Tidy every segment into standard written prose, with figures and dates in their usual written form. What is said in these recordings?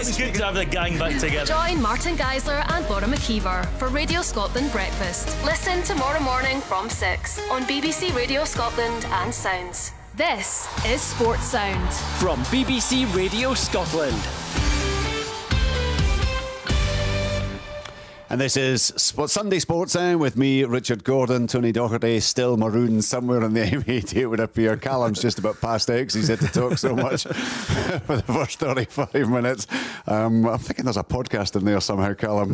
It's good to have the gang back together. Join Martin Geisler and Laura McKeever for Radio Scotland Breakfast. Listen tomorrow morning from 6 on BBC Radio Scotland and Sounds. This is Sports Sound from BBC Radio Scotland. And this is Sunday Sports Sound with me, Richard Gordon. Tony Doherty still marooned somewhere in the M80, it would appear. Callum's just about past X. He's had to talk so much for the first 35 minutes. I'm thinking there's a podcast in there somehow, Callum.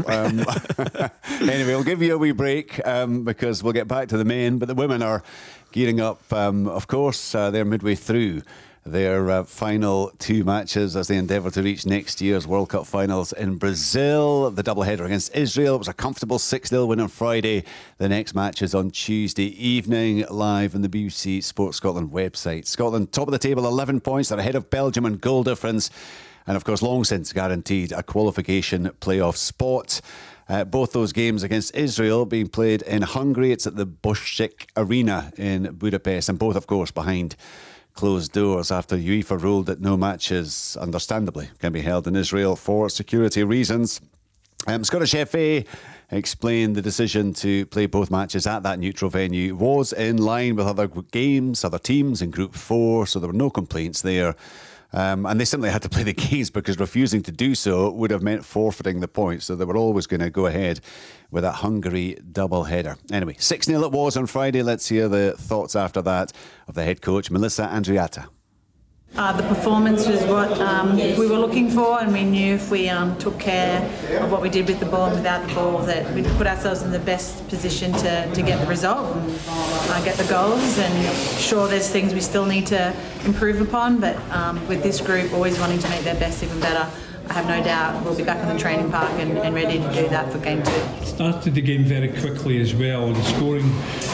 Anyway, we'll give you a wee break because we'll get back to the men. But the women are gearing up, of course. They're midway through their final two matches as they endeavour to reach next year's World Cup finals in Brazil. The doubleheader against Israel, it was a comfortable 6-0 win on Friday. The next match is on Tuesday evening, live on the BBC Sports Scotland website. Scotland top of the table, 11 points. They're ahead of Belgium in goal difference, and of course long since guaranteed a qualification playoff spot. Both those games against Israel being played in Hungary. It's at the Boschik Arena in Budapest, and both of course behind closed doors after UEFA ruled that no matches, understandably, can be held in Israel for security reasons. Scottish FA explained the decision to play both matches at that neutral venue was in line with other games, other teams in Group 4, so there were no complaints there. And they simply had to play the games because refusing to do so would have meant forfeiting the points. So they were always going to go ahead with that Hungary double-header. Anyway, 6-0 it was on Friday. Let's hear the thoughts after that of the head coach, Melissa Andreatta. The performance was what we were looking for, and we knew if we took care of what we did with the ball and without the ball, that we'd put ourselves in the best position to get the result and get the goals. And sure, there's things we still need to improve upon, but with this group always wanting to make their best even better, I have no doubt we'll be back on the training park and ready to do that for game 2. Started the game very quickly as well, and scoring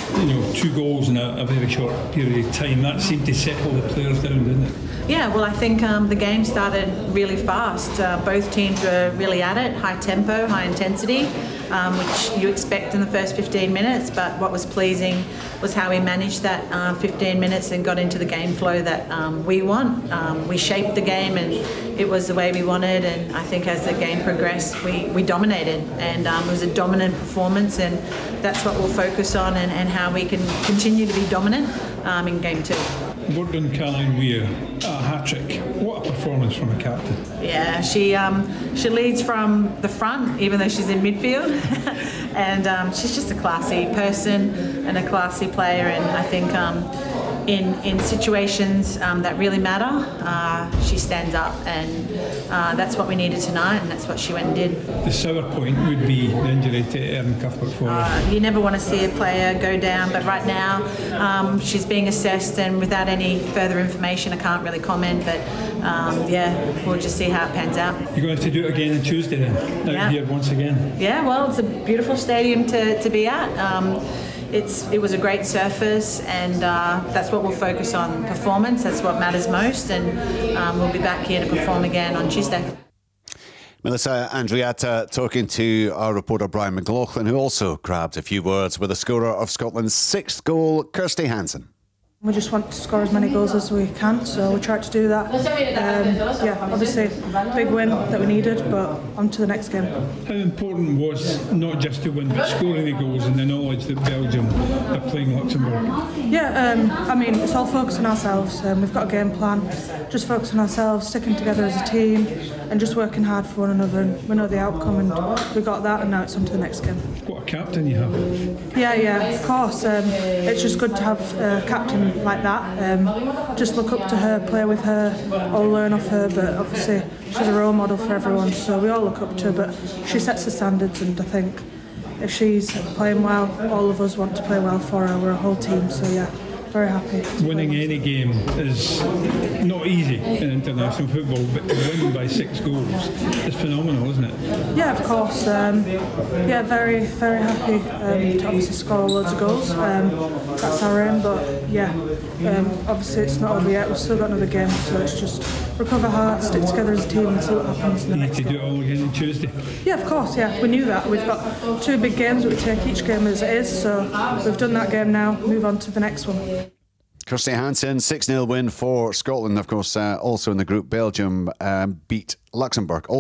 2 goals in a very short period of time. That seemed to settle the players down, didn't it? Yeah, well, I think the game started really fast. Both teams were really at it, high tempo, high intensity, which you expect in the first 15 minutes. But what was pleasing was how we managed that 15 minutes and got into the game flow that we want. We shaped the game and it was the way we wanted. And I think as the game progressed, we dominated. And it was a dominant performance, and that's what we'll focus on and how we can continue to be dominant in game 2. Gordon Callahan-Weir, a hat-trick. What a performance from a captain. Yeah, she leads from the front, even though she's in midfield. And she's just a classy person and a classy player. And I think in situations that really matter, she stands up. And that's what we needed tonight, and that's what she went and did. The sour point would be the injury to Erin Cuthbert Forrest. You never want to see a player go down, but right now she's being assessed, and without any further information I can't really comment, but we'll just see how it pans out. You're going to have to do it again on Tuesday then, out here once again. Yeah, well, it's a beautiful stadium to be at. It was a great surface, and that's what we'll focus on, performance. That's what matters most, and we'll be back here to perform again on Tuesday. Melissa Andreatta talking to our reporter Brian McLaughlin, who also grabbed a few words with the scorer of Scotland's 6th goal, Kirsty Hansen. We just want to score as many goals as we can, so we tried to do that. Obviously, big win that we needed, but on to the next game. How important was not just to win, but scoring the goals and the knowledge that Belgium are playing Luxembourg? It's all focused on ourselves. We've got a game plan, just focusing on ourselves, sticking together as a team, and just working hard for one another. And we know the outcome, and we got that, and now it's on to the next game. What a captain you have. Yeah, of course. It's just good to have a captain like that. Just look up to her, play with her, or learn off her, but obviously she's a role model for everyone, so we all look up to her, but she sets the standards, and I think if she's playing well, all of us want to play well for her. We're a whole team, so yeah, very happy. Winning any game is not easy in international football, but to win by 6 goals is phenomenal, isn't it? Yeah, of course. Very, very happy to obviously score loads of goals. That's our aim, but obviously it's not over yet. We've still got another game, so it's just recover hard, stick together as a team, and see what happens in the next game. You need to do it all again on Tuesday. Yeah, of course. Yeah, we knew that. We've got 2 big games, but we take each game as it is. So we've done that game now. Move on to the next one. Kirsty Hansen, 6-0 win for Scotland. Of course, also in the group, Belgium beat Luxembourg.